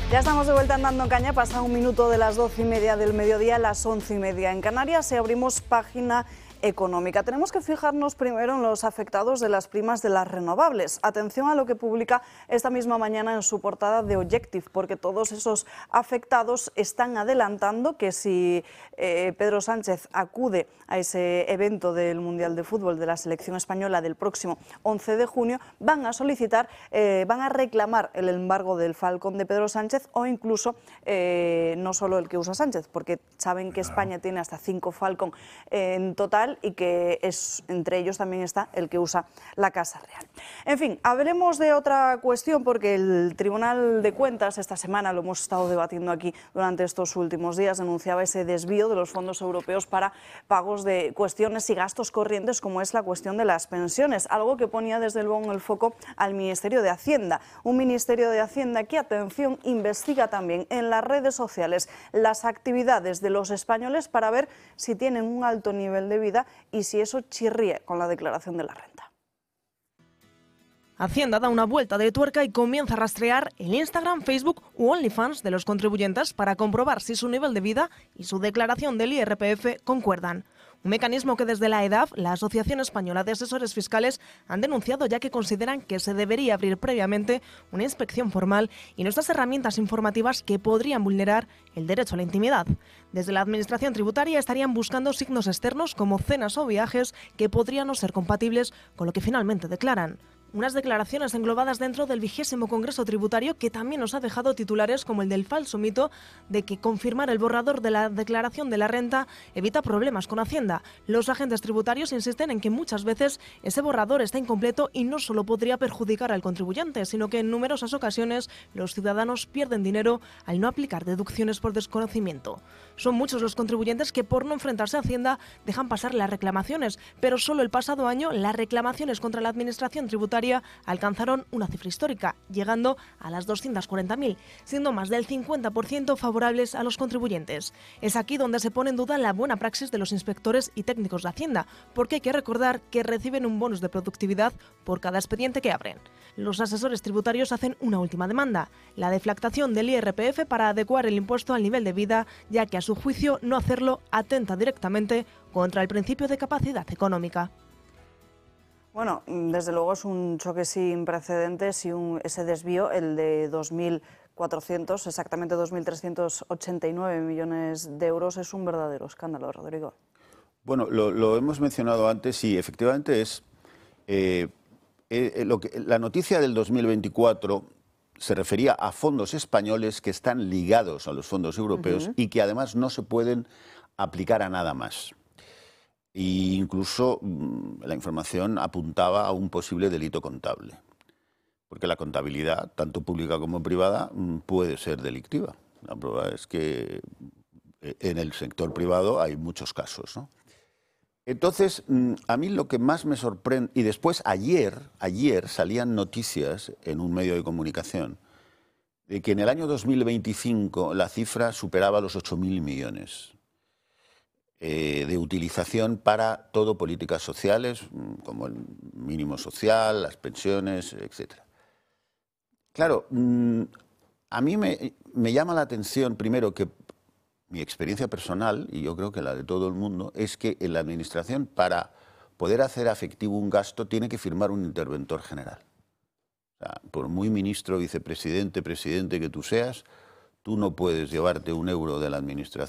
Ya estamos de vuelta en Dando Caña, pasa un minuto de las 12:30 del mediodía, las 11:30 en Canarias, y abrimos página económica. Tenemos que fijarnos primero en los afectados de las primas de las renovables. Atención a lo que publica esta misma mañana en su portada The Objective, porque todos esos afectados están adelantando que si Pedro Sánchez acude a ese evento del Mundial de Fútbol de la selección española del próximo 11 de junio, van a solicitar, van a reclamar el embargo del Falcon de Pedro Sánchez, o incluso no solo el que usa Sánchez, porque saben que España tiene hasta 5 Falcon en total, y que entre ellos también está el que usa la Casa Real. En fin, hablemos de otra cuestión, porque el Tribunal de Cuentas esta semana, lo hemos estado debatiendo aquí durante estos últimos días, denunciaba ese desvío de los fondos europeos para pagos de cuestiones y gastos corrientes, como es la cuestión de las pensiones, algo que ponía desde luego en el foco al Ministerio de Hacienda. Un Ministerio de Hacienda que, atención, investiga también en las redes sociales las actividades de los españoles para ver si tienen un alto nivel de vida y si eso chirría con la declaración de la renta. Hacienda da una vuelta de tuerca y comienza a rastrear el Instagram, Facebook u OnlyFans de los contribuyentes para comprobar si su nivel de vida y su declaración del IRPF concuerdan. Un mecanismo que desde la EDAF, la Asociación Española de Asesores Fiscales, han denunciado, ya que consideran que se debería abrir previamente una inspección formal y no estas herramientas informativas que podrían vulnerar el derecho a la intimidad. Desde la Administración Tributaria estarían buscando signos externos como cenas o viajes que podrían no ser compatibles con lo que finalmente declaran. Unas declaraciones englobadas dentro del 20º Congreso Tributario, que también nos ha dejado titulares como el del falso mito de que confirmar el borrador de la declaración de la renta evita problemas con Hacienda. Los agentes tributarios insisten en que muchas veces ese borrador está incompleto y no solo podría perjudicar al contribuyente, sino que en numerosas ocasiones los ciudadanos pierden dinero al no aplicar deducciones por desconocimiento. Son muchos los contribuyentes que, por no enfrentarse a Hacienda, dejan pasar las reclamaciones, pero solo el pasado año las reclamaciones contra la Administración Tributaria alcanzaron una cifra histórica, llegando a las 240.000, siendo más del 50% favorables a los contribuyentes. Es aquí donde se pone en duda la buena praxis de los inspectores y técnicos de Hacienda, porque hay que recordar que reciben un bonus de productividad por cada expediente que abren. Los asesores tributarios hacen una última demanda, la deflactación del IRPF para adecuar el impuesto al nivel de vida, ya que a su juicio no hacerlo atenta directamente contra el principio de capacidad económica. Bueno, desde luego es un choque sin precedentes y ese desvío, el de 2.400, exactamente 2.389 millones de euros, es un verdadero escándalo, Rodrigo. Bueno, lo hemos mencionado antes y efectivamente es la noticia del 2024 se refería a fondos españoles que están ligados a los fondos europeos y que además no se pueden aplicar a nada más. E incluso la información apuntaba a un posible delito contable, porque la contabilidad, tanto pública como privada, puede ser delictiva. La prueba es que en el sector privado hay muchos casos, ¿no? Entonces, a mí lo que más me sorprende, y después ayer salían noticias en un medio de comunicación de que en el año 2025 la cifra superaba los 8.000 millones. De utilización para todo políticas sociales, como el mínimo social, las pensiones, etc. Claro, a mí me llama la atención, primero, que mi experiencia personal, y yo creo que la de todo el mundo, es que en la Administración, para poder hacer efectivo un gasto, tiene que firmar un interventor general. O sea, por muy ministro, vicepresidente, presidente que tú seas, tú no puedes llevarte un euro de la Administración